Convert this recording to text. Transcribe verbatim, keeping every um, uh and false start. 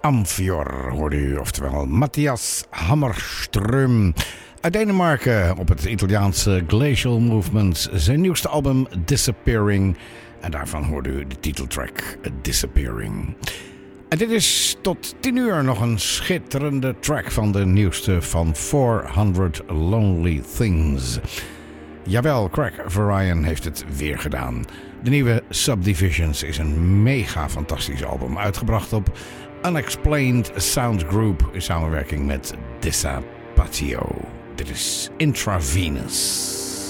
Amfior hoorde u, oftewel Matthias Hammerström uit Denemarken op het Italiaanse Glacial Movement. Zijn nieuwste album Disappearing en daarvan hoorde u de titeltrack Disappearing. En dit is tot tien uur nog een schitterende track van de nieuwste van fourhondred Lonely Things. Jawel, Craig Varian heeft het weer gedaan. De nieuwe Subdivisions is een mega fantastisch album, uitgebracht op Unexplained Sound Group in samenwerking met Dissapatio. Dit is Intravenous.